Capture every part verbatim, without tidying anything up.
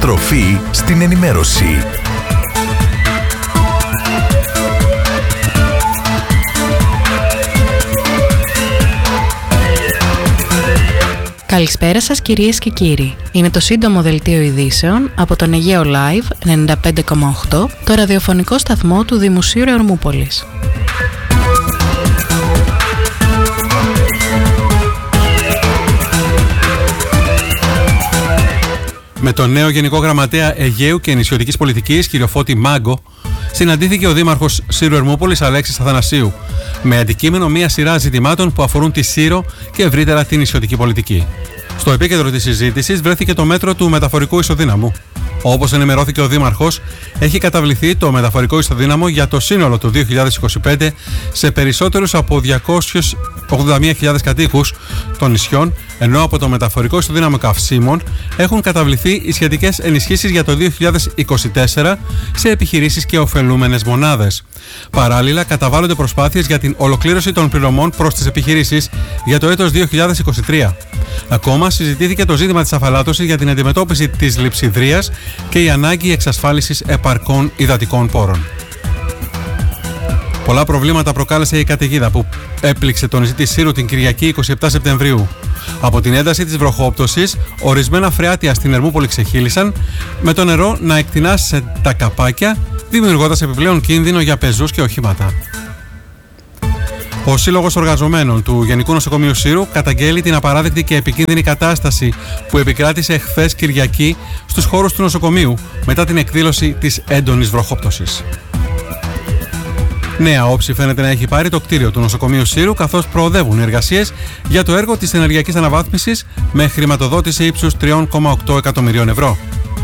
Στροφή στην ενημέρωση. Καλησπέρα σας κυρίες και κύριοι. Είναι το σύντομο δελτίο ειδήσεων από τον Αιγαίο Live ενενήντα πέντε κόμμα οκτώ, το ραδιοφωνικό σταθμό του Δημοσίου Ρεορμούπολης. Με τον νέο Γενικό Γραμματέα Αιγαίου και Νησιωτικής Πολιτικής, κύριο Φώτη Μάγκο, συναντήθηκε ο Δήμαρχος Σύρου Ερμούπολης Αλέξης Αθανασίου, με αντικείμενο μία σειρά ζητημάτων που αφορούν τη Σύρο και ευρύτερα την νησιωτική πολιτική. Στο επίκεντρο της συζήτησης βρέθηκε το μέτρο του μεταφορικού ισοδύναμου. Όπως ενημερώθηκε ο Δήμαρχος, έχει καταβληθεί το μεταφορικό ισοδύναμο για το σύνολο του δύο χιλιάδες είκοσι πέντε σε περισσότερους από διακόσιες ογδόντα μία χιλιάδες κατοίκους των νησιών, ενώ από το μεταφορικό ισοδύναμο καυσίμων έχουν καταβληθεί οι σχετικές ενισχύσεις για το δύο χιλιάδες είκοσι τέσσερα σε επιχειρήσεις και ωφελούμενες μονάδες. Παράλληλα, καταβάλλονται προσπάθειες για την ολοκλήρωση των πληρωμών προς τις επιχειρήσεις για το έτος δύο χιλιάδες είκοσι τρία. Ακόμα συζητήθηκε το ζήτημα της αφαλάτωσης για την αντιμετώπιση της λειψιδρίας και η ανάγκη εξασφάλισης επαρκών υδατικών πόρων. Πολλά προβλήματα προκάλεσε η καταιγίδα που έπληξε το νησί της Σύρου την Κυριακή εικοστή εβδόμη Σεπτεμβρίου. Από την ένταση της βροχόπτωσης, ορισμένα φρεάτια στην Ερμούπολη ξεχύλισαν, με το νερό να εκτινάσει σε τα καπάκια, δημιουργώντας επιπλέον κίνδυνο για πεζούς και οχήματα. Ο Σύλλογος Εργαζομένων του Γενικού Νοσοκομείου Σύρου καταγγέλει την απαράδεκτη και επικίνδυνη κατάσταση που επικράτησε χθες Κυριακή στους χώρους του νοσοκομείου μετά την εκδήλωση της έντονης βροχόπτωσης. Νέα όψη φαίνεται να έχει πάρει το κτίριο του νοσοκομείου Σύρου, καθώς προοδεύουν οι εργασίες για το έργο της ενεργειακής αναβάθμισης με χρηματοδότηση ύψους τρία κόμμα οκτώ εκατομμυρίων ευρώ.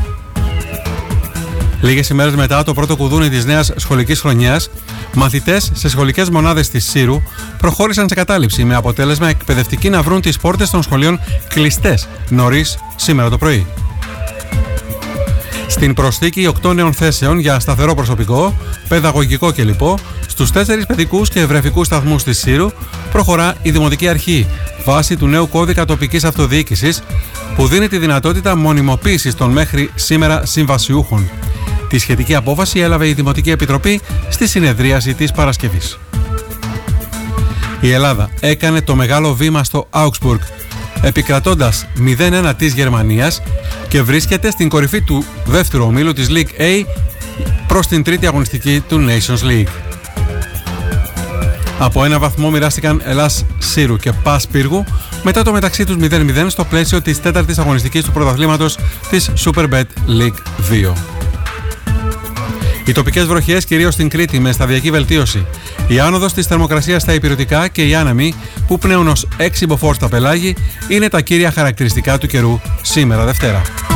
Λίγες ημέρες μετά το πρώτο κουδούνι της νέας σχολικής χρονιάς, μαθητές σε σχολικές μονάδες της Σύρου προχώρησαν σε κατάληψη, με αποτέλεσμα εκπαιδευτικοί να βρουν τις πόρτες των σχολείων κλειστές νωρίς σήμερα το πρωί. Στην προσθήκη οκτώ νέων θέσεων για σταθερό προσωπικό, παιδαγωγικό και λοιπό, στους τέσσερις παιδικούς και ευρεφικούς σταθμούς της Σύρου προχωρά η Δημοτική Αρχή βάσει του νέου κώδικα τοπικής αυτοδιοίκησης που δίνει τη δυνατότητα μονιμοποίησης των μέχρι σήμερα συμβασιούχων. Τη σχετική απόφαση έλαβε η Δημοτική Επιτροπή στη συνεδρίαση της Παρασκευής. Η Ελλάδα έκανε το μεγάλο βήμα στο Augsburg, επικρατώντας μηδέν ένα της Γερμανίας και βρίσκεται στην κορυφή του δεύτερου ομίλου της League A προς την τρίτη αγωνιστική του Nations League. Από ένα βαθμό μοιράστηκαν Ελλάς Σύρου και Πας Πύργου μετά το μεταξύ τους μηδέν μηδέν στο πλαίσιο της τέταρτης αγωνιστικής του πρωταθλήματος της Superbet League δύο. Οι τοπικές βροχές κυρίως στην Κρήτη με σταδιακή βελτίωση. Η άνοδος της θερμοκρασίας στα ηπειρωτικά και οι άνεμοι που πνέουν ως έξι μποφόρ στα πελάγη είναι τα κύρια χαρακτηριστικά του καιρού σήμερα Δευτέρα.